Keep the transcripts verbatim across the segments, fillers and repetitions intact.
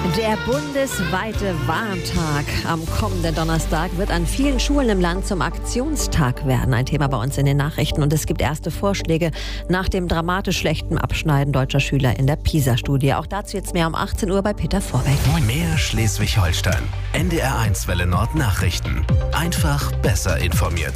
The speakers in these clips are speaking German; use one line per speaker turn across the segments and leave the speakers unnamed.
Der bundesweite Warntag am kommenden Donnerstag wird an vielen Schulen im Land zum Aktionstag werden. Ein Thema bei uns in den Nachrichten. Und es gibt erste Vorschläge nach dem dramatisch schlechten Abschneiden deutscher Schüler in der PISA-Studie. Auch dazu jetzt mehr um achtzehn Uhr bei Peter Vorbeck.
Mehr Schleswig-Holstein. N D R eins Welle Nord Nachrichten. Einfach besser informiert.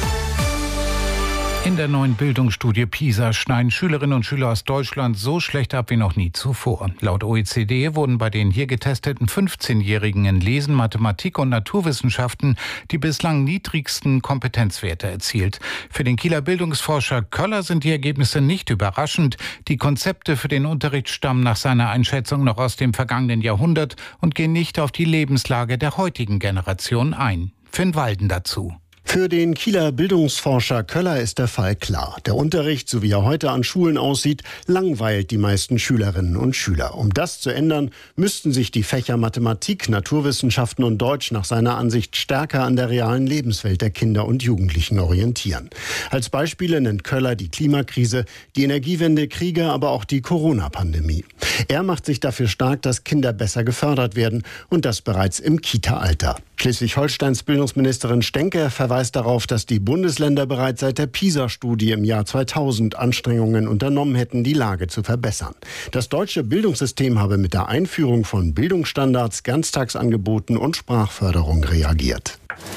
In der neuen Bildungsstudie PISA schneiden Schülerinnen und Schüler aus Deutschland so schlecht ab wie noch nie zuvor. Laut O E C D wurden bei den hier getesteten fünfzehnjährigen in Lesen, Mathematik und Naturwissenschaften die bislang niedrigsten Kompetenzwerte erzielt. Für den Kieler Bildungsforscher Köller sind die Ergebnisse nicht überraschend. Die Konzepte für den Unterricht stammen nach seiner Einschätzung noch aus dem vergangenen Jahrhundert und gehen nicht auf die Lebenslage der heutigen Generation ein. Finn Walden dazu.
Für den Kieler Bildungsforscher Köller ist der Fall klar. Der Unterricht, so wie er heute an Schulen aussieht, langweilt die meisten Schülerinnen und Schüler. Um das zu ändern, müssten sich die Fächer Mathematik, Naturwissenschaften und Deutsch nach seiner Ansicht stärker an der realen Lebenswelt der Kinder und Jugendlichen orientieren. Als Beispiele nennt Köller die Klimakrise, die Energiewende, Kriege, aber auch die Corona-Pandemie. Er macht sich dafür stark, dass Kinder besser gefördert werden und das bereits im Kita-Alter. Schleswig-Holsteins Bildungsministerin Stenke verweist darauf, dass die Bundesländer bereits seit der PISA-Studie im Jahr zweitausend Anstrengungen unternommen hätten, die Lage zu verbessern. Das deutsche Bildungssystem habe mit der Einführung von Bildungsstandards, Ganztagsangeboten und Sprachförderung reagiert.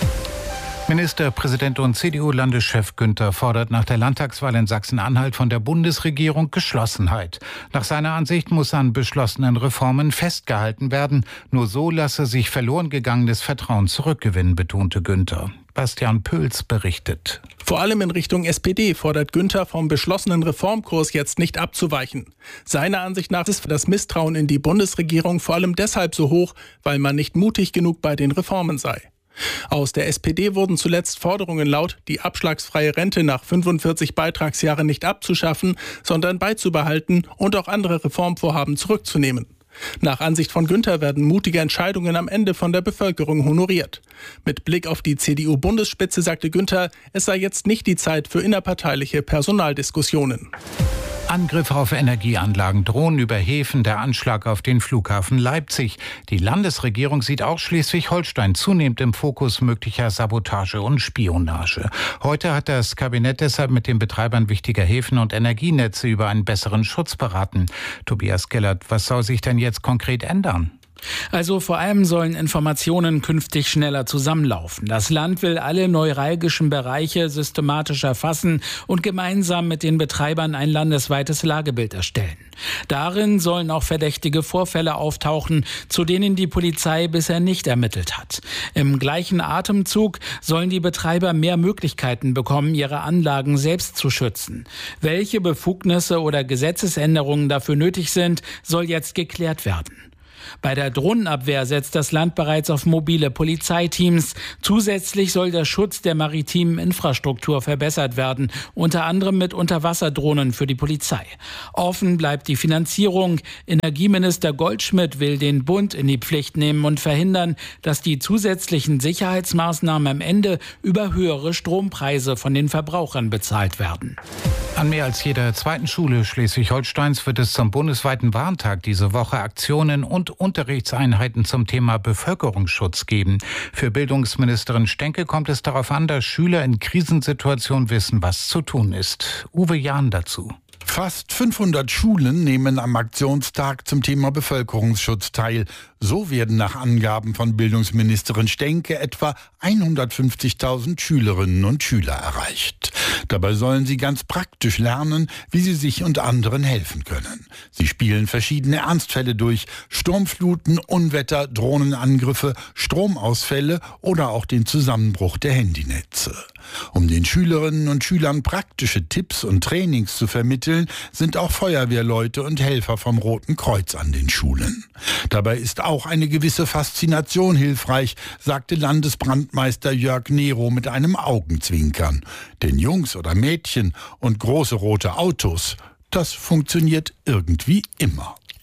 Ministerpräsident und C D U-Landeschef Günther fordert nach der Landtagswahl in Sachsen-Anhalt von der Bundesregierung Geschlossenheit. Nach seiner Ansicht muss an beschlossenen Reformen festgehalten werden. Nur so lasse sich verloren gegangenes Vertrauen zurückgewinnen, betonte Günther. Bastian Pöls berichtet.
Vor allem in Richtung S P D fordert Günther vom beschlossenen Reformkurs jetzt nicht abzuweichen. Seiner Ansicht nach ist das Misstrauen in die Bundesregierung vor allem deshalb so hoch, weil man nicht mutig genug bei den Reformen sei. Aus der S P D wurden zuletzt Forderungen laut, die abschlagsfreie Rente nach fünfundvierzig Beitragsjahren nicht abzuschaffen, sondern beizubehalten und auch andere Reformvorhaben zurückzunehmen. Nach Ansicht von Günther werden mutige Entscheidungen am Ende von der Bevölkerung honoriert. Mit Blick auf die C D U-Bundesspitze sagte Günther, es sei jetzt nicht die Zeit für innerparteiliche Personaldiskussionen.
Angriffe auf Energieanlagen, Drohnen über Häfen, der Anschlag auf den Flughafen Leipzig. Die Landesregierung sieht auch Schleswig-Holstein zunehmend im Fokus möglicher Sabotage und Spionage. Heute hat das Kabinett deshalb mit den Betreibern wichtiger Häfen und Energienetze über einen besseren Schutz beraten. Tobias Gellert, was soll sich denn jetzt konkret ändern?
Also vor allem sollen Informationen künftig schneller zusammenlaufen. Das Land will alle neuralgischen Bereiche systematisch erfassen und gemeinsam mit den Betreibern ein landesweites Lagebild erstellen. Darin sollen auch verdächtige Vorfälle auftauchen, zu denen die Polizei bisher nicht ermittelt hat. Im gleichen Atemzug sollen die Betreiber mehr Möglichkeiten bekommen, ihre Anlagen selbst zu schützen. Welche Befugnisse oder Gesetzesänderungen dafür nötig sind, soll jetzt geklärt werden. Bei der Drohnenabwehr setzt das Land bereits auf mobile Polizeiteams. Zusätzlich soll der Schutz der maritimen Infrastruktur verbessert werden, unter anderem mit Unterwasserdrohnen für die Polizei. Offen bleibt die Finanzierung. Energieminister Goldschmidt will den Bund in die Pflicht nehmen und verhindern, dass die zusätzlichen Sicherheitsmaßnahmen am Ende über höhere Strompreise von den Verbrauchern bezahlt werden.
An mehr als jeder zweiten Schule Schleswig-Holsteins wird es zum bundesweiten Warntag diese Woche Aktionen und Unterrichtseinheiten zum Thema Bevölkerungsschutz geben. Für Bildungsministerin Stenke kommt es darauf an, dass Schüler in Krisensituationen wissen, was zu tun ist. Uwe Jahn dazu.
Fast fünfhundert Schulen nehmen am Aktionstag zum Thema Bevölkerungsschutz teil. So werden nach Angaben von Bildungsministerin Stenke etwa hundertfünfzigtausend Schülerinnen und Schüler erreicht. Dabei sollen sie ganz praktisch lernen, wie sie sich und anderen helfen können. Sie spielen verschiedene Ernstfälle durch: Sturmfluten, Unwetter, Drohnenangriffe, Stromausfälle oder auch den Zusammenbruch der Handynetze. Um den Schülerinnen und Schülern praktische Tipps und Trainings zu vermitteln, sind auch Feuerwehrleute und Helfer vom Roten Kreuz an den Schulen. Dabei ist auch eine gewisse Faszination hilfreich, sagte Landesbrandmeister Jörg Nero mit einem Augenzwinkern. Denn Jungs oder Mädchen und große rote Autos, das funktioniert irgendwie immer.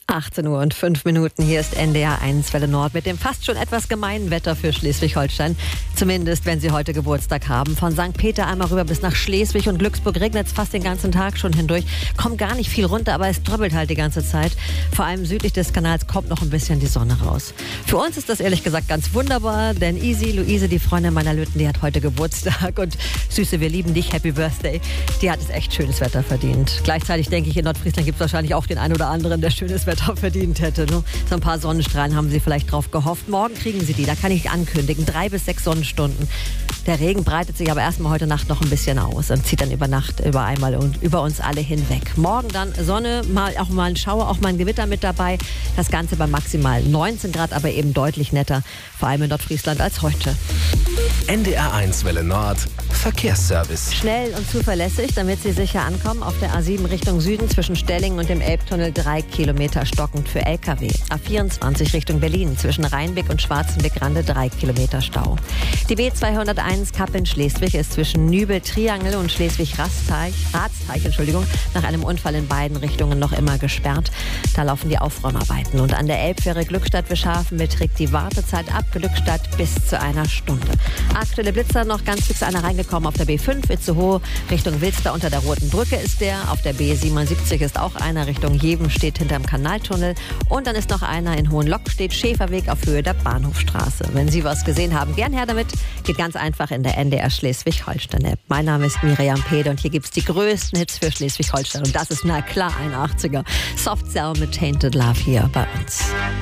achtzehn Uhr und fünf Minuten. Hier ist N D R eins Welle Nord mit dem fast schon etwas gemeinen Wetter für Schleswig-Holstein. Zumindest, wenn Sie heute Geburtstag haben. Von Sankt Peter einmal rüber bis nach Schleswig und Glücksburg regnet es fast den ganzen Tag schon hindurch. Kommt gar nicht viel runter, aber es tröppelt halt die ganze Zeit. Vor allem südlich des Kanals kommt noch ein bisschen die Sonne raus. Für uns ist das ehrlich gesagt ganz wunderbar, denn Easy, Luise, die Freundin meiner Lütten, die hat heute Geburtstag. Und Süße, wir lieben dich, Happy Birthday. Die hat es echt schönes Wetter verdient. Gleichzeitig denke ich, in Nordfriesland gibt es wahrscheinlich auch den einen oder anderen, der schönes Wetter verdient hätte. Ne? So ein paar Sonnenstrahlen haben sie vielleicht drauf gehofft. Morgen kriegen sie die, da kann ich ankündigen. Drei bis sechs Sonnenstunden. Der Regen breitet sich aber erstmal heute Nacht noch ein bisschen aus und zieht dann über Nacht über einmal und über uns alle hinweg. Morgen dann Sonne, mal auch mal ein Schauer, auch mal ein Gewitter mit dabei. Das Ganze bei maximal neunzehn Grad, aber eben deutlich netter, vor allem in Nordfriesland als heute.
N D R eins Welle Nord Verkehrsservice.
Schnell und zuverlässig, damit Sie sicher ankommen. Auf der A sieben Richtung Süden zwischen Stellingen und dem Elbtunnel drei Kilometer stockend für L K W. A vierundzwanzig Richtung Berlin zwischen Rheinbeck und Schwarzenbeck-Rande drei Kilometer Stau. Die B zweihunderteins Kappeln-Schleswig ist zwischen Nübel-Triangel und Schleswig-Ratsteich, Ratsteich, Entschuldigung, nach einem Unfall in beiden Richtungen noch immer gesperrt. Da laufen die Aufräumarbeiten. Und an der Elbfähre Glückstadt-Wischhafen beträgt die Wartezeit ab Glückstadt bis zu einer Stunde. Aktuelle Blitzer noch ganz fix einer reingekommen auf der B fünf Itzehoe Richtung Wilster unter der Roten Brücke ist der. Auf der B siebenundsiebzig ist auch einer Richtung Jeven, steht hinterm Kanaltunnel. Und dann ist noch einer in Hohenlock-Stedt, Schäferweg auf Höhe der Bahnhofstraße. Wenn Sie was gesehen haben, gern her damit. Geht ganz einfach in der N D R Schleswig-Holstein-App. Mein Name ist Miriam Pede und hier gibt es die größten Hits für Schleswig-Holstein. Und das ist na klar ein achtziger. Soft Cell mit Tainted Love hier bei uns.